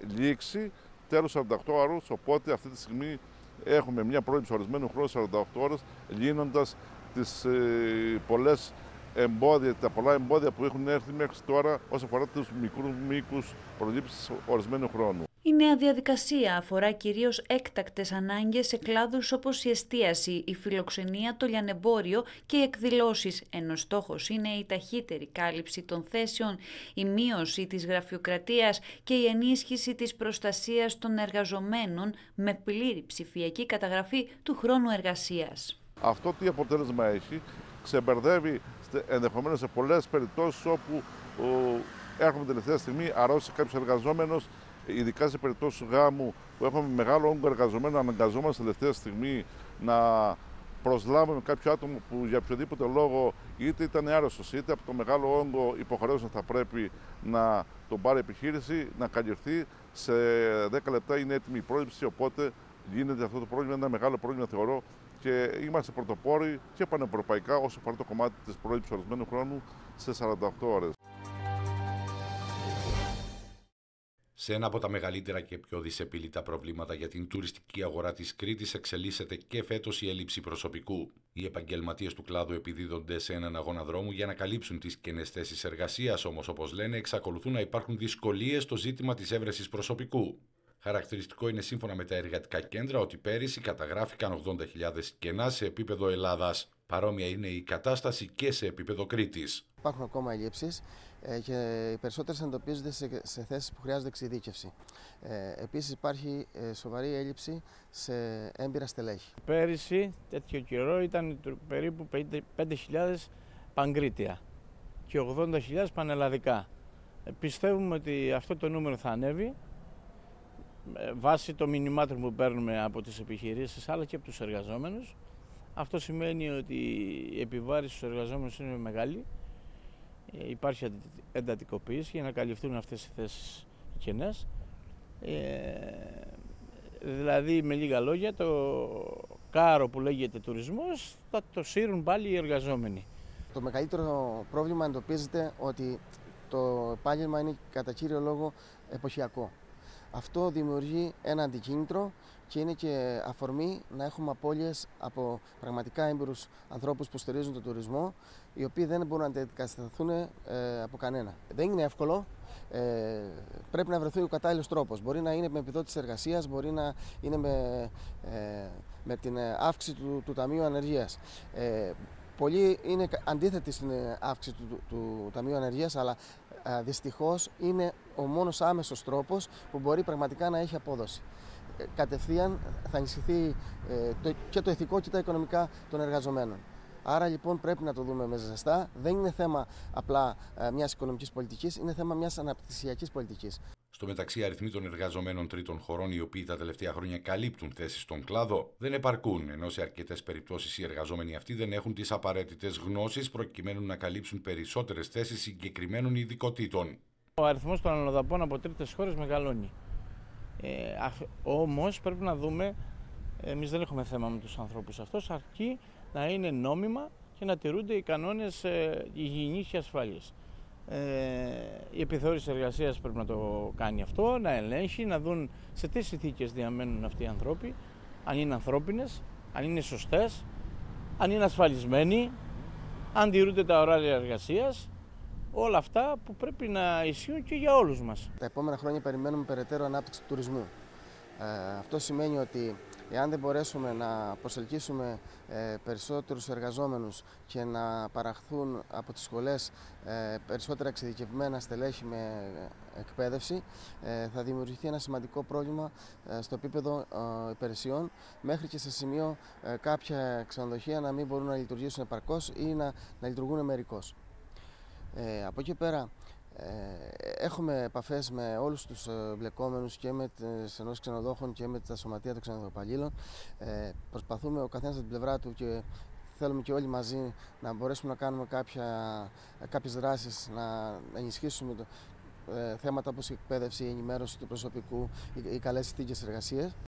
λήξη τέλος 48 ώρες, οπότε αυτή τη στιγμή έχουμε μια πρόληψη ορισμένου χρόνου 48 ώρες, λύνοντας τα πολλά εμπόδια που έχουν έρθει μέχρι τώρα όσον αφορά τους μικρούς μήκους προλήψης ορισμένου χρόνου. Η νέα διαδικασία αφορά κυρίως έκτακτες ανάγκες σε κλάδους όπως η εστίαση, η φιλοξενία, το λιανεμπόριο και οι εκδηλώσεις, ενώ στόχος είναι η ταχύτερη κάλυψη των θέσεων, η μείωση της γραφειοκρατίας και η ενίσχυση της προστασίας των εργαζομένων με πλήρη ψηφιακή καταγραφή του χρόνου εργασίας. Αυτό τι αποτέλεσμα έχει? Ξεμπερδεύει ενδεχομένως σε πολλές περιπτώσεις όπου έρχομαι τελευταία στιγμή, αρρώστησε κάποιος εργαζόμενος, ειδικά σε περιπτώσεις γάμου που έχουμε μεγάλο όγκο εργαζομένων, αναγκαζόμαστε τελευταία στιγμή να προσλάβουμε κάποιο άτομο που για οποιοδήποτε λόγο είτε ήταν άρρωστος είτε από το μεγάλο όγκο υποχρεώσεων θα πρέπει να τον πάρει επιχείρηση, να καλυφθεί. Σε 10 λεπτά είναι έτοιμη η πρόληψη, οπότε γίνεται αυτό το πρόβλημα, ένα μεγάλο πρόβλημα θεωρώ, και είμαστε πρωτοπόροι και πανευρωπαϊκά όσο αφορά το κομμάτι της πρόληψης ορισμένου χρόνου σε 48 ώρες. Σε ένα από τα μεγαλύτερα και πιο δυσεπίλητα προβλήματα για την τουριστική αγορά της Κρήτης εξελίσσεται και φέτος η έλλειψη προσωπικού. Οι επαγγελματίες του κλάδου επιδίδονται σε έναν αγώνα δρόμου για να καλύψουν τις κενές θέσεις εργασίας, όμως όπως λένε εξακολουθούν να υπάρχουν δυσκολίες στο ζήτημα της έβρεσης προσωπικού. Χαρακτηριστικό είναι σύμφωνα με τα εργατικά κέντρα ότι πέρυσι καταγράφηκαν 80.000 κενά σε επίπεδο Ελλάδας. Παρόμοια είναι η κατάσταση και σε επίπεδο Κρήτης. Υπάρχουν ακόμα ελλείψεις και οι περισσότερες εντοπίζονται σε θέσεις που χρειάζονται εξειδίκευση. Επίσης υπάρχει σοβαρή έλλειψη σε έμπειρα στελέχη. Πέρυσι τέτοιο καιρό ήταν περίπου 5.000 παγκρίτια και 80.000 πανελλαδικά. Πιστεύουμε ότι αυτό το νούμερο θα ανέβει βάσει των μηνυμάτων που παίρνουμε από τις επιχειρήσεις αλλά και από τους εργαζόμενους. Αυτό σημαίνει ότι η επιβάρηση στους εργαζόμενους είναι μεγάλη. Υπάρχει εντατικοποίηση για να καλυφθούν αυτές οι θέσεις κενές. Δηλαδή με λίγα λόγια το κάρο που λέγεται τουρισμός θα το σύρουν πάλι οι εργαζόμενοι. Το μεγαλύτερο πρόβλημα εντοπίζεται ότι το επάγγελμα είναι κατά κύριο λόγο εποχιακό. Αυτό δημιουργεί ένα αντικίνητρο και είναι και αφορμή να έχουμε απώλειες από πραγματικά έμπειρους ανθρώπους που στηρίζουν τον τουρισμό, οι οποίοι δεν μπορούν να αντικατασταθούν από κανένα. Δεν είναι εύκολο, πρέπει να βρεθεί ο κατάλληλος τρόπος. Μπορεί να είναι με επιδότηση εργασίας, μπορεί να είναι με την αύξηση του Ταμείου Ανεργίας. Πολλοί είναι αντίθετοι στην αύξηση του Ταμείου Ανεργίας, αλλά δυστυχώς είναι ο μόνος άμεσος τρόπος που μπορεί πραγματικά να έχει απόδοση. Κατευθείαν θα ενισχυθεί και το ηθικό και τα οικονομικά των εργαζομένων. Άρα λοιπόν πρέπει να το δούμε με ζεστά. Δεν είναι θέμα απλά μιας οικονομικής πολιτικής, είναι θέμα μιας αναπτυξιακής πολιτικής. Στο μεταξύ, οι αριθμοί των εργαζομένων τρίτων χωρών, οι οποίοι τα τελευταία χρόνια καλύπτουν θέσεις στον κλάδο, δεν επαρκούν, ενώ σε αρκετές περιπτώσεις οι εργαζόμενοι αυτοί δεν έχουν τις απαραίτητες γνώσεις προκειμένου να καλύψουν περισσότερες θέσεις συγκεκριμένων ειδικοτήτων. Ο αριθμός των αλλοδαπών από τρίτες χώρες μεγαλώνει. Όμως πρέπει να δούμε, εμείς δεν έχουμε θέμα με τους ανθρώπους αυτούς, αρκεί να είναι νόμιμα και να τηρούνται οι κανόνες υγιεινής και ασφάλειας. Η επιθεώρηση εργασίας πρέπει να το κάνει αυτό, να ελέγχει, να δουν σε τι συνθήκες διαμένουν αυτοί οι άνθρωποι, αν είναι ανθρώπινες, αν είναι σωστές, αν είναι ασφαλισμένοι, αν τηρούνται τα ωράρια εργασίας, όλα αυτά που πρέπει να ισχύουν και για όλους μας. Τα επόμενα χρόνια περιμένουμε περαιτέρω ανάπτυξη του τουρισμού. Αυτό σημαίνει ότι εάν δεν μπορέσουμε να προσελκύσουμε περισσότερους εργαζόμενους και να παραχθούν από τις σχολές περισσότερα εξειδικευμένα στελέχη με εκπαίδευση, θα δημιουργηθεί ένα σημαντικό πρόβλημα στο επίπεδο υπηρεσιών, μέχρι και σε σημείο κάποια ξενοδοχεία να μην μπορούν να λειτουργήσουν επαρκώς ή να λειτουργούν μερικώς. Από εκεί πέρα έχουμε επαφές με όλους τους εμπλεκόμενους και με τις ενώσεις ξενοδόχων και με τα σωματεία των ξενοδοχοπαλλήλων. Προσπαθούμε ο καθένας από την πλευρά του και θέλουμε και όλοι μαζί να μπορέσουμε να κάνουμε κάποιες δράσεις, να ενισχύσουμε θέματα όπως η εκπαίδευση, η ενημέρωση του προσωπικού, οι καλές συνθήκες εργασίας.